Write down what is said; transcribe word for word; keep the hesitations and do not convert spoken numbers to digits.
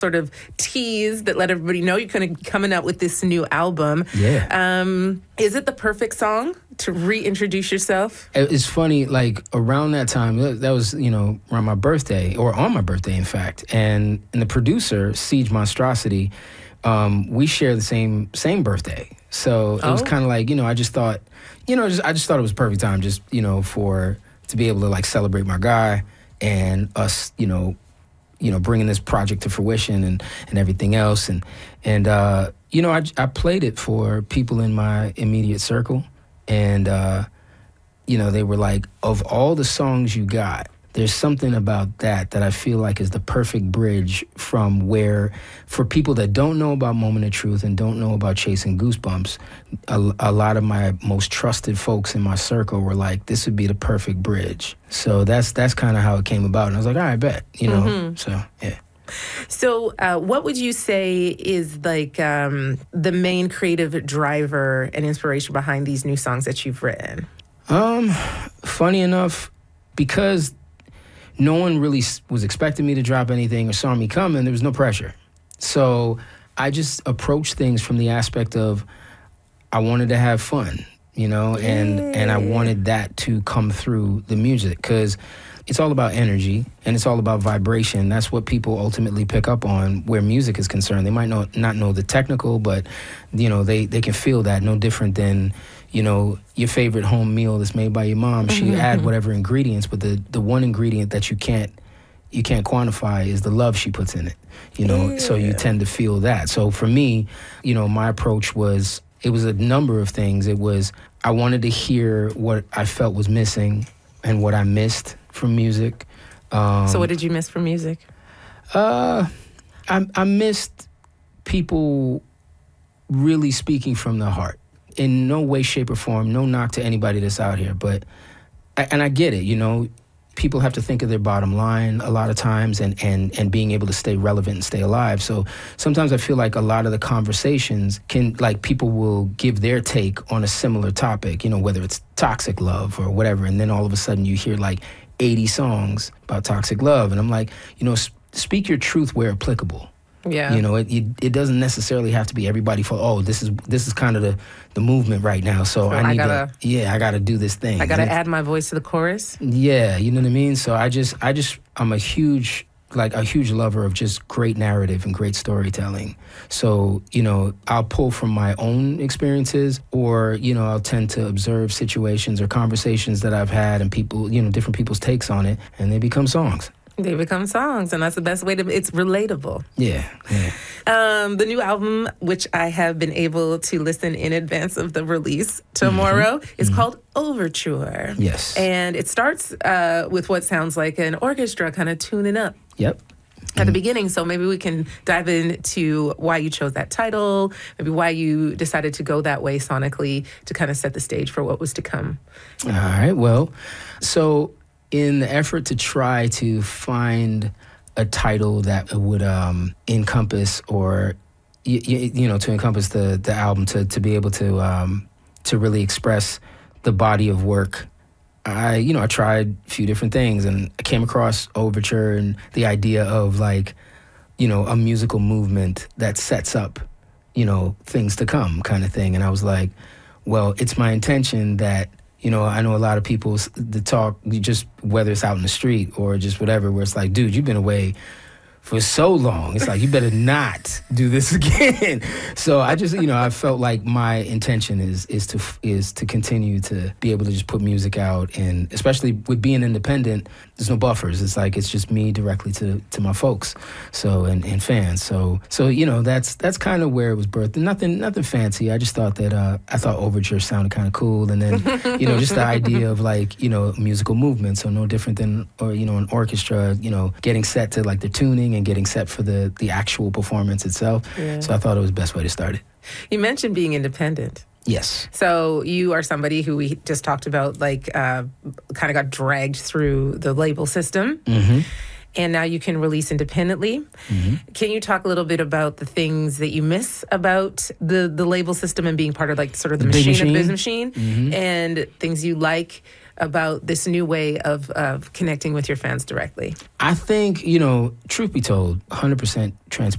sort of tease that let everybody know you're going to be coming out with this new album. Yeah. Um, is it the perfect song to reintroduce yourself? It's funny, like around that time, that was, you know, around my birthday, or on my birthday, in fact. And, and the producer, Siege Monstrosity, um, we share the same same birthday. So it oh. was kind of like, you know, I just thought, you know, just, I just thought it was a perfect time just, you know, for, to be able to like celebrate my guy and us, you know, you know, bringing this project to fruition and, and everything else. And, and uh, you know, I, I played it for people in my immediate circle. And, uh, you know, they were like, of all the songs you got, there's something about that that I feel like is the perfect bridge from where, for people that don't know about Moment of Truth and don't know about Chasing Goosebumps, a, a lot of my most trusted folks in my circle were like, this would be the perfect bridge. So that's that's kind of how it came about. And I was like, all right, bet, you know, mm-hmm. so, yeah. So uh, what would you say is like um, the main creative driver and inspiration behind these new songs that you've written? Um, funny enough, because no one really was expecting me to drop anything or saw me coming, there was no pressure. So I just approached things from the aspect of I wanted to have fun, you know, and, yeah. and I wanted that to come through the music, because it's all about energy and it's all about vibration. That's what people ultimately pick up on where music is concerned. They might not, not know the technical, but, you know, they, they can feel that, no different than, you know, your favorite home meal that's made by your mom. She mm-hmm. add whatever ingredients, but the, the one ingredient that you can't you can't quantify is the love she puts in it, you know, yeah. so you tend to feel that. So for me, you know, my approach was, it was a number of things. It was, I wanted to hear what I felt was missing and what I missed from music. Um, so what did you miss from music? Uh, I, I missed people really speaking from the heart. In no way, shape, or form, no knock to anybody that's out here, but, and I get it, you know, people have to think of their bottom line a lot of times and, and, and being able to stay relevant and stay alive. So sometimes I feel like a lot of the conversations can, like, people will give their take on a similar topic, you know, whether it's toxic love or whatever, and then all of a sudden you hear like eighty songs about toxic love, and I'm like, you know, sp- speak your truth where applicable. Yeah. You know, it, it it doesn't necessarily have to be everybody for, oh, this is this is kind of the, the movement right now. So, so I need I gotta, to, yeah, I got to do this thing. I got to add my voice to the chorus. Yeah, you know what I mean? So I just, I just, I'm a huge, like a huge lover of just great narrative and great storytelling. So, you know, I'll pull from my own experiences, or, you know, I'll tend to observe situations or conversations that I've had and people, you know, different people's takes on it, and they become songs. They become songs, and that's the best way to, it's relatable. Yeah, yeah. Um, the new album, which I have been able to listen in advance of the release tomorrow, mm-hmm. is mm-hmm. called Overture. Yes. And it starts uh, with what sounds like an orchestra kind of tuning up. Yep. At mm-hmm. the beginning, so maybe we can dive into why you chose that title, maybe why you decided to go that way sonically to kind of set the stage for what was to come. All right, well, so in the effort to try to find a title that would um, encompass, or you, you know, to encompass the the album, to to be able to um, to really express the body of work, I you know I tried a few different things, and I came across Overture and the idea of, like, you know, a musical movement that sets up, you know, things to come, kind of thing. And I was like, well, it's my intention that, you know, I know a lot of people that talk, just whether it's out in the street or just whatever, where it's like, dude, you've been away for so long. It's like, you better not do this again. So I just, you know, I felt like my intention is is to is to continue to be able to just put music out, and especially with being independent, there's no buffers. It's like, it's just me directly to, to my folks, so and, and fans. So so you know, that's that's kind of where it was birthed. Nothing nothing fancy. I just thought that uh, I thought Overture sounded kind of cool, and then you know, just the idea of, like, you know, musical movement. So no different than, or you know, an orchestra, you know, getting set to, like, the tuning and getting set for the, the actual performance itself. Yeah. So I thought it was the best way to start it. You mentioned being independent. Yes. So you are somebody who we just talked about, like, uh, kind of got dragged through the label system. Mm-hmm. And now you can release independently. Mm-hmm. Can you talk a little bit about the things that you miss about the, the label system and being part of, like, sort of the, the machine, machine of Biz Machine, mm-hmm. and things you like about this new way of, of connecting with your fans directly? I think, you know, truth be told, one hundred percent transparent.